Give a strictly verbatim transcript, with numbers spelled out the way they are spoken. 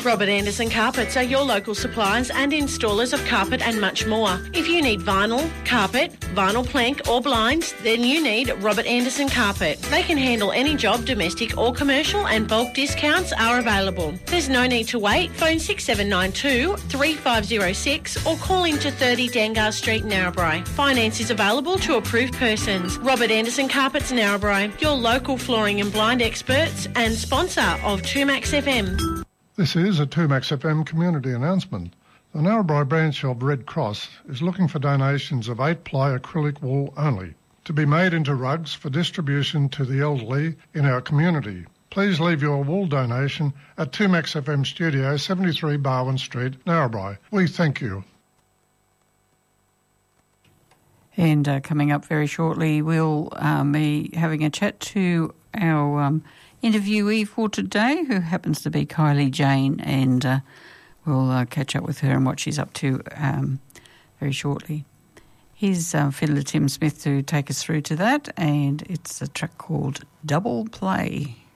Robert Anderson Carpets are your local suppliers and installers of carpet and much more. If you need vinyl, carpet, vinyl plank or blinds, then you need Robert Anderson Carpet. They can handle any job, domestic or commercial, and bulk discounts are available. There's no need to wait. Phone six seven nine two, three five zero six or call into thirty Dangar Street, Narrabri. Finance is available to approved persons. Robert Anderson Carpets, Narrabri, your local flooring and blind experts and sponsor of two Max F M. This is a two Max F M community announcement. The Narrabri branch of Red Cross is looking for donations of eight-ply acrylic wool only to be made into rugs for distribution to the elderly in our community. Please leave your wool donation at two Max F M Studio, seventy-three Barwon Street, Narrabri. We thank you. And uh, coming up very shortly, we'll um, be having a chat to our um, interviewee for today, who happens to be Kylie Jane, and uh, we'll uh, catch up with her and what she's up to um, very shortly. Here's uh, fiddler Tim Smith to take us through to that, and it's a track called Double Play.